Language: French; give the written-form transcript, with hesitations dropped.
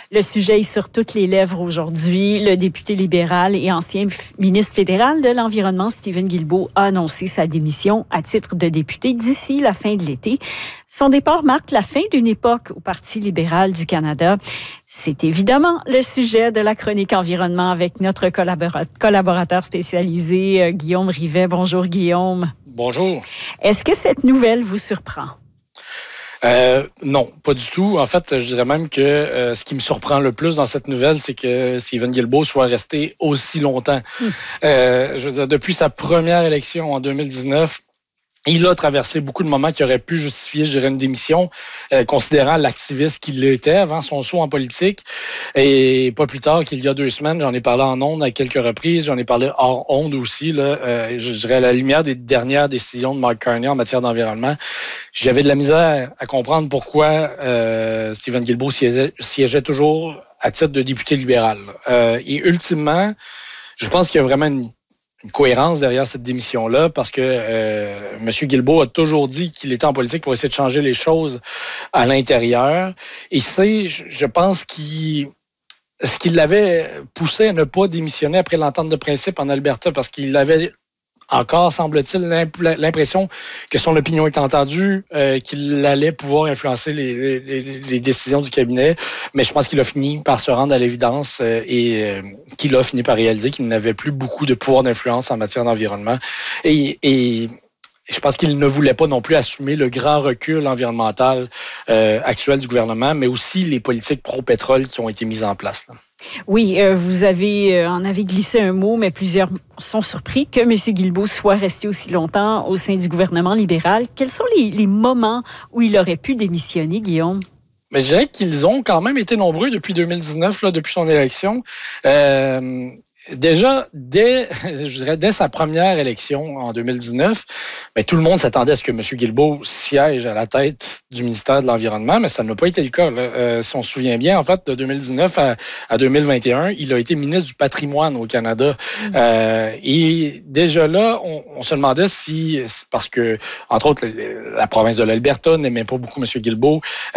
Le sujet est sur toutes les lèvres aujourd'hui. Le député libéral et ancien ministre fédéral de l'Environnement, Steven Guilbeault, a annoncé sa démission à titre de député d'ici la fin de l'été. Son départ marque la fin d'une époque au Parti libéral du Canada. C'est évidemment le sujet de la chronique environnement avec notre collaborateur spécialisé, Guillaume Rivet. Bonjour, Guillaume. Bonjour. Est-ce que cette nouvelle vous surprend? Non, pas du tout. En fait, je dirais même que ce qui me surprend le plus dans cette nouvelle, c'est que Steven Guilbeault soit resté aussi longtemps. Je veux dire, depuis sa première élection en 2019, il a traversé beaucoup de moments qui auraient pu justifier, je dirais, une démission, considérant l'activiste qu'il était avant son saut en politique. Et pas plus tard qu'il y a 2 semaines, j'en ai parlé en ondes à quelques reprises, j'en ai parlé hors ondes aussi, je dirais à la lumière des dernières décisions de Mark Carney en matière d'environnement. J'avais de la misère à comprendre pourquoi Steven Guilbeault siégeait toujours à titre de député libéral. Et ultimement, je pense qu'il y a vraiment une cohérence derrière cette démission-là parce que M. Guilbeault a toujours dit qu'il était en politique pour essayer de changer les choses à l'intérieur. Et je pense ce qui l'avait poussé à ne pas démissionner après l'entente de principe en Alberta parce qu'il avait encore, semble-t-il, l'impression que son opinion est entendue, qu'il allait pouvoir influencer les décisions du cabinet. Mais je pense qu'il a fini par se rendre à l'évidence et qu'il a fini par réaliser qu'il n'avait plus beaucoup de pouvoir d'influence en matière d'environnement. Et je pense qu'il ne voulait pas non plus assumer le grand recul environnemental actuel du gouvernement, mais aussi les politiques pro-pétrole qui ont été mises en place, là. Oui, vous en avez glissé un mot, mais plusieurs sont surpris que M. Guilbeault soit resté aussi longtemps au sein du gouvernement libéral. Quels sont les moments où il aurait pu démissionner, Guillaume? Mais je dirais qu'ils ont quand même été nombreux depuis 2019, depuis son élection. Déjà, dès sa première élection en 2019, tout le monde s'attendait à ce que M. Guilbeault siège à la tête du ministère de l'Environnement, mais ça n'a pas été le cas. Si on se souvient bien, en fait, de 2019 à 2021, il a été ministre du patrimoine au Canada. Et déjà là, on se demandait si, parce que, entre autres, la province de l'Alberta n'aimait pas beaucoup M. Guilbeault,